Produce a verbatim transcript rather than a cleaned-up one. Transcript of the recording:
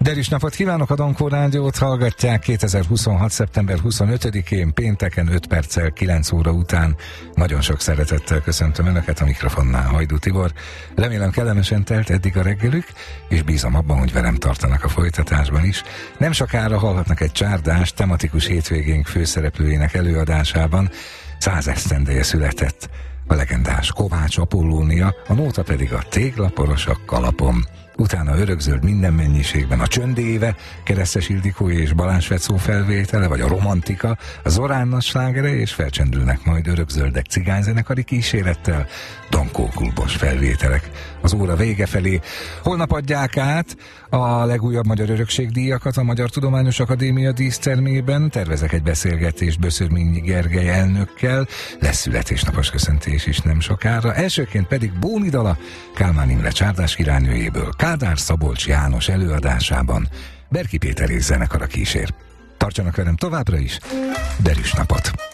Derűs napot kívánok, a Dankó Rádiót hallgatják kétezer-huszonhat. szeptember huszonötödikén, pénteken öt perccel kilenc óra után. Nagyon sok szeretettel köszöntöm Önöket, a mikrofonnál Hajdú Tibor. Remélem kellemesen telt eddig a reggelük, és bízom abban, hogy velem tartanak a folytatásban is. Nem sokára hallhatnak egy csárdás, tematikus hétvégénk főszereplőjének előadásában. Száz esztendeje született a legendás Kovács Apollónia, a nóta pedig a Téglaporos a kalapom. Utána örökzöld minden mennyiségben a Csöndéve, Keresztes Ildikói és Balázs Fecó felvétele, vagy a Romantika, a Zorán nagy slágere, és felcsendülnek majd örökzöldek cigányzenekari kísérettel, Dankó klubos felvételek az óra vége felé. Holnap adják át a legújabb magyar örökségdíjakat a Magyar Tudományos Akadémia dísztermében. Tervezek egy beszélgetést Böszörményi Gergely elnökkel, lesz születésnapos köszöntés is nem sokára. Elsőként pedig Bóni dala Kálmán Imre csárdás királynőjéből, Kádár Szabolcs János előadásában Berki Péter és zenekara kísér. Tartsanak velem továbbra is, derűs napot!